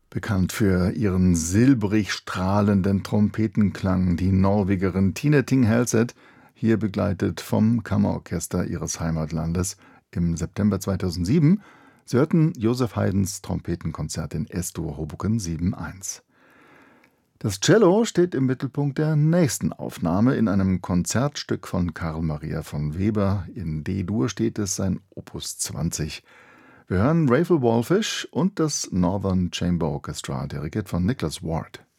Bekannt für ihren silbrig strahlenden Trompetenklang, die Norwegerin Tine Ting Helseth, hier begleitet vom Kammerorchester ihres Heimatlandes im September 2007. Sie hörten Joseph Haydns Trompetenkonzert in S-Dur Hoboken 7.1. Das Cello steht im Mittelpunkt der nächsten Aufnahme. In einem Konzertstück von Carl Maria von Weber in D-Dur steht es, sein Opus 20. Wir hören Raphael Wallfisch und das Northern Chamber Orchestra, dirigiert von Nicholas Ward.